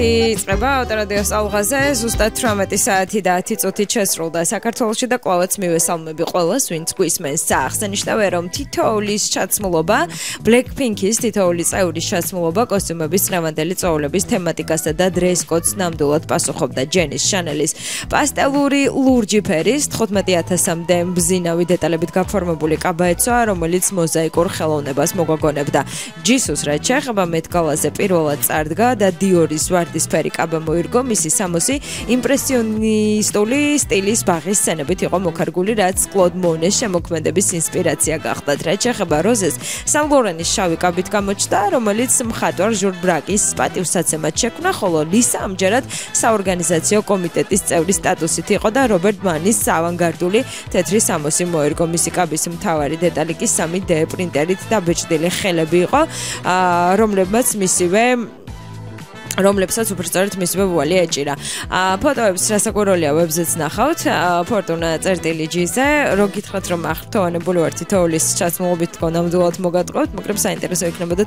იწყება ავტორადიოს ალღაზე ზუსტად 18 საათი და 10 წუთით შესრულდა საქართველოში და კვლავაც მივესალმები ყველას, ვინც გვისმენს. აღსანიშნავია, რომ თითოეულის ჩაცმულობა, Blackpink-ის თითოეული წევრის ჩაცმულობა კოსტიუმების, წნევანდელი წვეულების თემატიკასა და დრეს-კოდს ნამდვილად პასუხობდა. ჯენის შანელის პასტელური ლურჯი ფერის 15000-მდე მბზინავი დეტალებით გაფორმებული კაბა ეცვა, რომელიც მოზაიკურ ხელოვნებას მოგვაგონებდა. ჯისუს რაც შეეხება მეტ-გალაზე პირველად წარდგა და დიორის ვარდისფერი კაბა მოირგო, მისი სამოსი იმპრესიონისტული სტილის ბაღის სცენებით იყო მოქარგული, რაც კლოდ მონეს შემოქმედების ინსპირაცია გახდა. რაც შეეხება როზეს, სან ლორენის შავი კაბით გამოჩნდა, რომელიც მხატვარ ჟურ ბრაკის პატივსაცემად შექმნა, ხოლო ლისა ამჯერად საორგანიზაციო კომიტეტის წევრის სტატუსით იყო და რობერტ მანის ავანგარდული თეთრი სამოსი მოირგო. მისი კაბის მთავარი დეტალი კი 3D პრინტერით დაბეჭდილი ხელები იყო, რომლებსაც უბრალოდ მისივე ვუალი ეჭირა. ფოტოებს რასაკვირველია ვებზეც ნახავთ, fortuna.gz-ზე, რო გითხრათ რომ აღფრთოვანებული ვარ თითოეულის ჩაცმულობით თქო ნამდვილად მოგატყავთ, მაგრამ საინტერესო იქნებოდა